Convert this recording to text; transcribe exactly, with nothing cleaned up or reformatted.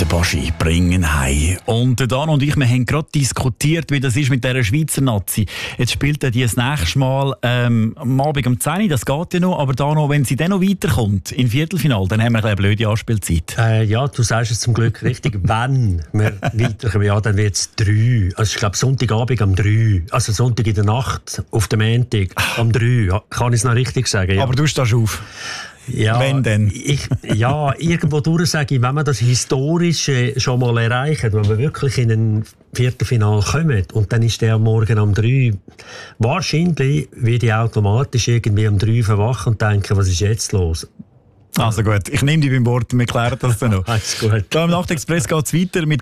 der Baschi bringen heim. Und der Dan und ich, wir haben gerade diskutiert, wie das ist mit dieser Schweizer Nazi. Jetzt spielt er die das nächste Mal ähm, am Abend um zehn Uhr, das geht ja noch, aber da noch, wenn sie dann noch weiterkommt, im Viertelfinale, dann haben wir eine blöde Anspielzeit. Äh, ja, du sagst es zum Glück richtig. Wenn wir weiterkommen, ja, dann wird es drei. Also ich glaube Sonntagabend um drei. Also Sonntag in der Nacht, auf dem Montag um drei. Kann ich es noch richtig sagen? Ja. Aber du stehst auf. Ja, wenn denn? Ich, ja, irgendwo durch sage ich, wenn wir das Historische schon mal erreichen, wenn wir wirklich in ein Viertelfinale kommen und dann ist der Morgen um drei, wahrscheinlich werde ich automatisch irgendwie um drei verwachen und denken, was ist jetzt los? Also gut, ich nehme dich beim Wort, wir klären das dann noch. Alles gut. Da im Nachtexpress geht es weiter mit